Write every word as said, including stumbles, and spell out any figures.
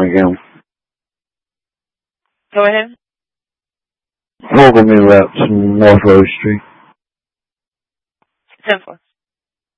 again. Go ahead. Google me reps in North Rose Street. ten four.